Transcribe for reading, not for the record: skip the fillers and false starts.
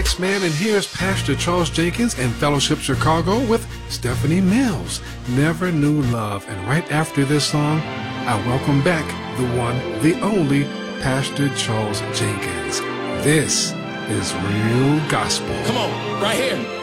Axeman, and here's Pastor Charles Jenkins and Fellowship Chicago with Stephanie Mills, Never Knew Love. And right after this song, I welcome back the one, the only Pastor Charles Jenkins. This is Real Gospel. Come on, right here.